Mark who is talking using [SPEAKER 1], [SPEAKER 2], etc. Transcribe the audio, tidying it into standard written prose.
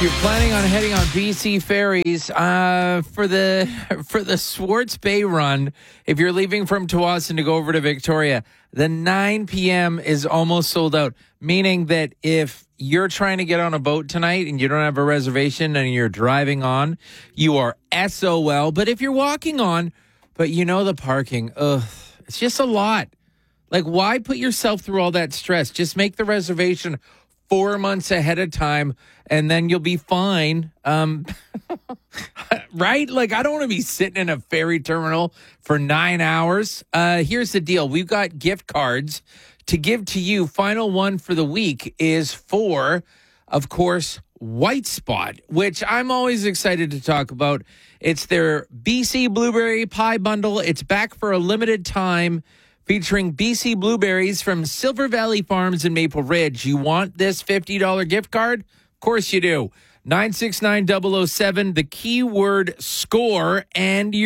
[SPEAKER 1] You're planning on heading on BC Ferries for the Swartz Bay run. If you're leaving from Tsawwassen to go over to Victoria, the 9 p.m. is almost sold out, meaning that if you're trying to get on a boat tonight and you don't have a reservation and you're driving on, you are SOL. But if you're walking on, but you know the parking, it's just a lot. Like, why put yourself through all that stress? Just make the reservation 4 months ahead of time, and then you'll be fine. Right? Like, I don't want to be sitting in a ferry terminal for 9 hours. Here's the deal. We've got gift cards to give to you. Final one for the week is for, of course, White Spot, which I'm always excited to talk about. It's their BC Blueberry Pie Bundle. It's back for a limited time, featuring BC blueberries from Silver Valley Farms in Maple Ridge. You want this $50 gift card? Of course you do. 969-007, the keyword SCORE, and